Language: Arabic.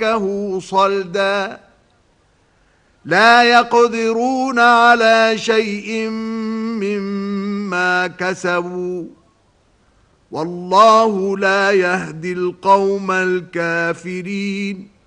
فكه صلدا لا يقدرون على شيء مما كسبوا والله لا يهدي القوم الكافرين